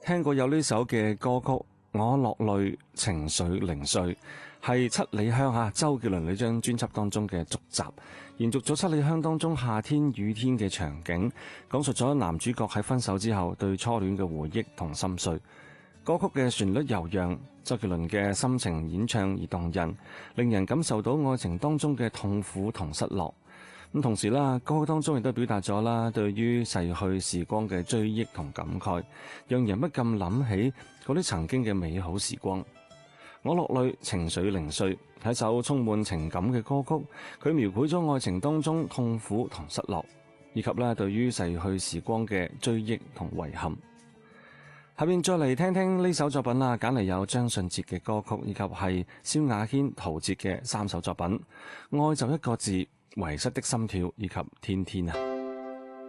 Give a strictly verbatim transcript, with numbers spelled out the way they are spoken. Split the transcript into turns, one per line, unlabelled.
聽過有呢首嘅歌曲，我落淚情緒零碎，係七里香啊，周杰倫呢張專輯當中嘅續集，延續咗七里香當中夏天雨天嘅場景，講述咗男主角喺分手之後對初戀嘅回憶同心碎。歌曲嘅旋律悠揚，周杰倫嘅心情演唱而動人，令人感受到愛情當中嘅痛苦同失落。咁同時啦，歌曲當中亦都表達咗啦對於逝去時光嘅追憶同感慨，讓人不禁諗起嗰啲曾經嘅美好時光。我落淚情緒零碎係一首充滿情感嘅歌曲，佢描繪咗愛情當中痛苦同失落，以及咧對於逝去時光嘅追憶同遺憾。下面再嚟聽聽呢首作品啦，揀嚟有張信哲嘅歌曲，以及係蕭亞軒、陶喆嘅三首作品，愛就一個字，遺失的心跳以及天天啊。